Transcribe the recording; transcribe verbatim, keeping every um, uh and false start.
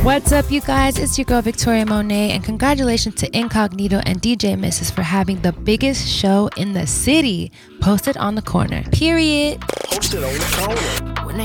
What's up, you guys? It's your girl Victoria Monet, and congratulations to Incognito and D J Missus for having the biggest show in the city posted on the corner. Period. Posted on the corner. When they